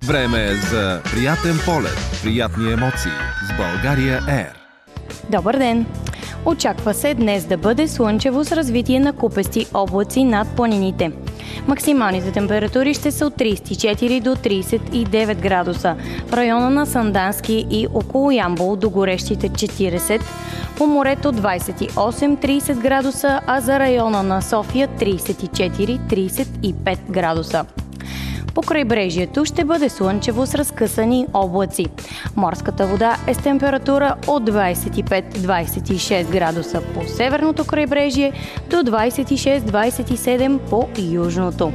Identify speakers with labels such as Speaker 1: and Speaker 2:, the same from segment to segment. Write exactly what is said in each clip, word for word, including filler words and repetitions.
Speaker 1: Време е за приятен полет, приятни емоции с България Ер.
Speaker 2: Добър ден! Очаква се днес да бъде слънчево с развитие на купести облаци над планините. Максималните температури ще са от тридесет и четири до тридесет и девет градуса. В района на Сандански и около Ямбол до горещите четиридесет, по морето двадесет и осем до тридесет градуса, а за района на София тридесет и четири до тридесет и пет градуса. По крайбрежието ще бъде слънчево с разкъсани облаци. Морската вода е с температура от двадесет и пет до двадесет и шест градуса по северното крайбрежие до двадесет и шест до двадесет и седем по южното.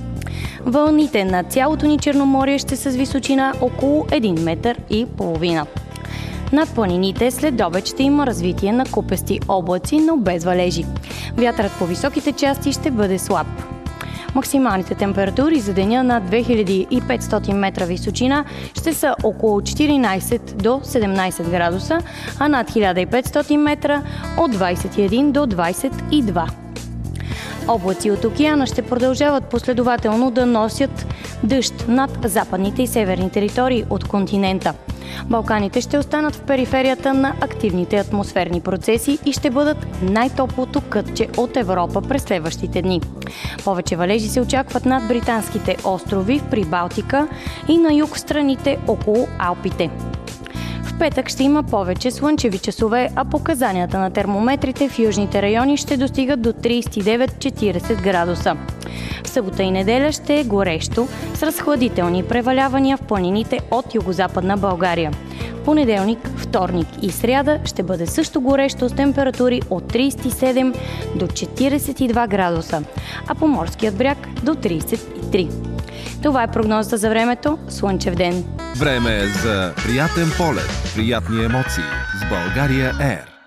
Speaker 2: Вълните на цялото ни Черноморие ще са с височина около един метър и половина. Над планините след обед ще има развитие на купести облаци, но без валежи. Вятърът по високите части ще бъде слаб. Максималните температури за деня на две хиляди и петстотин метра височина ще са около четиринадесет до седемнадесет градуса, а над хиляда и петстотин метра от двадесет и един до двадесет и два. Облаци от океана ще продължават последователно да носят дъжд над западните и северни територии от континента. Балканите ще останат в периферията на активните атмосферни процеси и ще бъдат най-топлото кътче от Европа през следващите дни. Повече валежи се очакват над британските острови в Прибалтика и на юг в страните около Алпите. В петък ще има повече слънчеви часове, а показанията на термометрите в южните райони ще достигат до тридесет и девет до четиридесет градуса. В събота и неделя ще е горещо с разхладителни превалявания в планините от югозападна България. В понеделник, вторник и сряда ще бъде също горещо с температури от тридесет и седем до четиридесет и два градуса, а по морският бряг до тридесет и три. Това е прогнозата за времето. Слънчев ден!
Speaker 1: Време е за приятен полет, приятни емоции с България Ер.